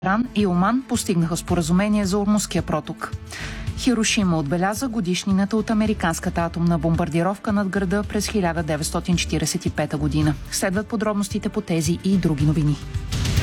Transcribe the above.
Иран и Оман постигнаха споразумение за Ормузския проток. Хирошима отбеляза годишнината от американската атомна бомбардировка над града през 1945 година. Следват подробностите по тези и други новини.